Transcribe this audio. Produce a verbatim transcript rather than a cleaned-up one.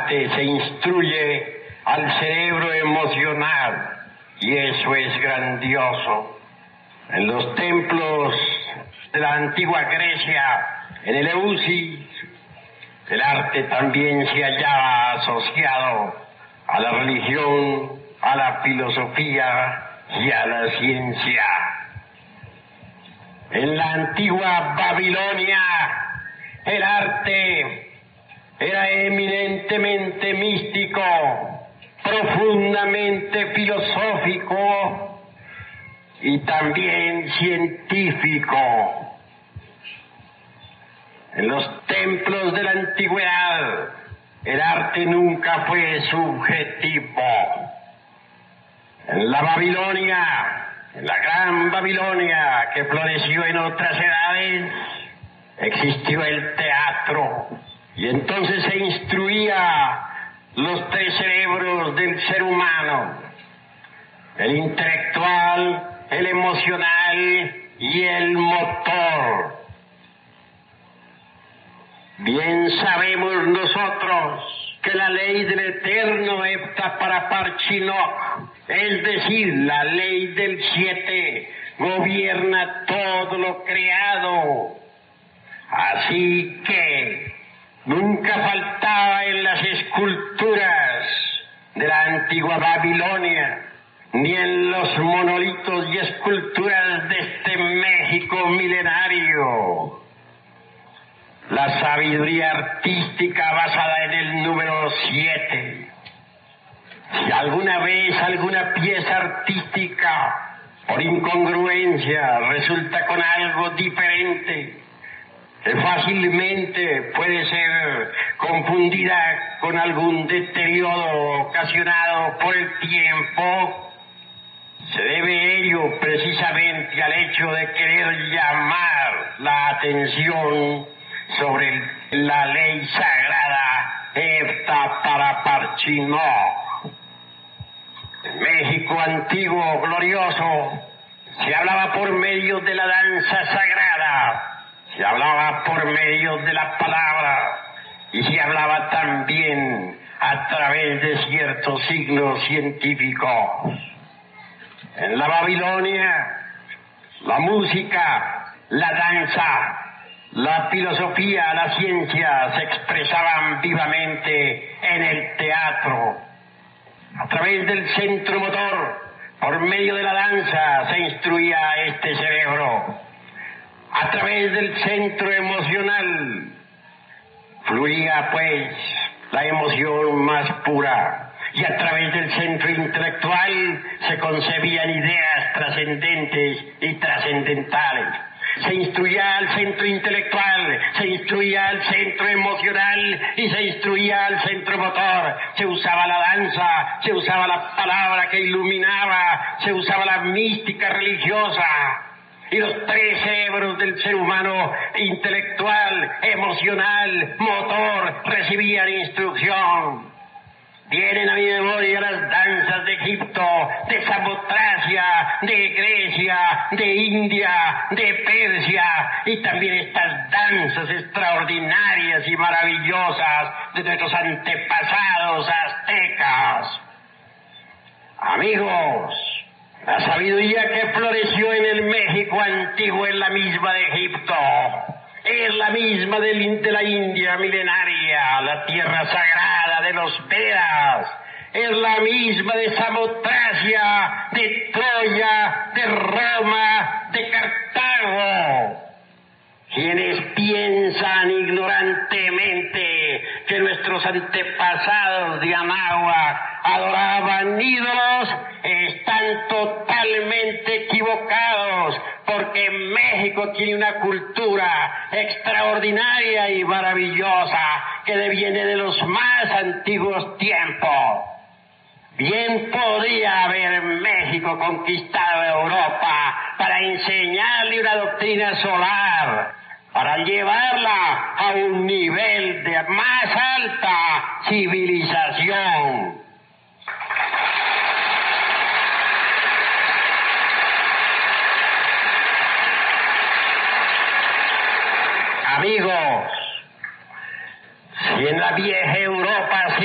arte se instruye al cerebro emocional y eso es grandioso. En los templos de la antigua Grecia, en el Eleusis, el arte también se hallaba asociado a la religión, a la filosofía y a la ciencia. En la antigua Babilonia, el arte era eminentemente místico, profundamente filosófico y también científico. En los templos de la antigüedad, el arte nunca fue subjetivo. En la Babilonia, en la gran Babilonia que floreció en otras edades, existió el teatro y entonces se instruía los tres cerebros del ser humano: el intelectual, el emocional y el motor. Bien sabemos nosotros que la ley del eterno Heptaparaparchinok, es decir, la ley del siete, gobierna todo lo creado. Así que nunca faltaba en las esculturas de la antigua Babilonia, ni en los monolitos y esculturas de este México milenario, la sabiduría artística basada en el número siete. Si alguna vez alguna pieza artística, por incongruencia, resulta con algo diferente, que fácilmente puede ser confundida con algún deterioro ocasionado por el tiempo, se debe ello precisamente al hecho de querer llamar la atención sobre la ley sagrada Heptaparaparchinok. En México antiguo, glorioso, se hablaba por medio de la danza sagrada, se hablaba por medio de la palabra y se hablaba también a través de ciertos signos científicos. En la Babilonia, la música, la danza, la filosofía, la ciencia se expresaban vivamente en el teatro. A través del centro motor, por medio de la danza, se instruía este cerebro. A través del centro emocional, fluía pues la emoción más pura. Y a través del centro intelectual se concebían ideas trascendentes y trascendentales. Se instruía al centro intelectual, se instruía al centro emocional y se instruía al centro motor. Se usaba la danza, se usaba la palabra que iluminaba, se usaba la mística religiosa. Y los tres cerebros del ser humano, intelectual, emocional, motor, recibían instrucción. Vienen a mi memoria las danzas de Egipto, de Samotracia, de Grecia, de India, de Persia, y también estas danzas extraordinarias y maravillosas de nuestros antepasados aztecas. Amigos, la sabiduría que floreció en el México antiguo es la misma de Egipto. Es la misma de la India milenaria, la tierra sagrada de los Vedas. Es la misma de Samotracia, de Troya, de Roma, de Cartago. Quienes piensan ignorantemente que nuestros antepasados de Anáhuac adoraban ídolos están totalmente equivocados, porque México tiene una cultura extraordinaria y maravillosa que deviene de los más antiguos tiempos. Bien podía haber México conquistado Europa para enseñarle una doctrina solar, para llevarla a un nivel de más alta civilización. Amigos, si en la vieja Europa